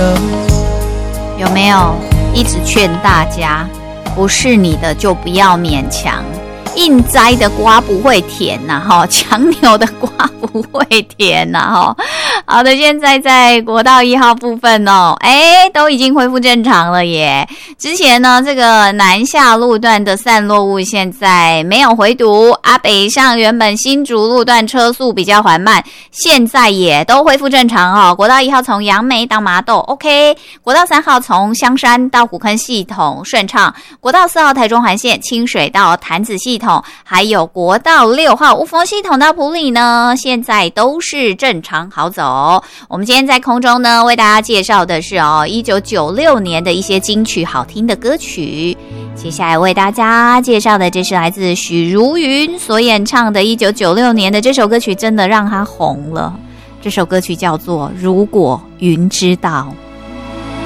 有没有一直劝大家，不是你的就不要勉强，硬摘的瓜不会甜呐，强扭的瓜不会甜呐。好的，现在在国道1号部分都已经恢复正常了耶。之前呢，这个南下路段的散落物现在没有回堵北上原本新竹路段车速比较缓慢，现在也都恢复正常国道1号从杨梅到麻豆 OK， 国道3号从香山到虎坑系统顺畅，国道4号台中环线清水到潭子系统，还有国道6号雾峰系统到埔里呢，现在都是正常好走。我们今天在空中呢，为大家介绍的是1996年的一些金曲好听的歌曲。接下来为大家介绍的，这是来自许茹芸所演唱的1996年的这首歌曲，真的让她红了。这首歌曲叫做《如果云知道》。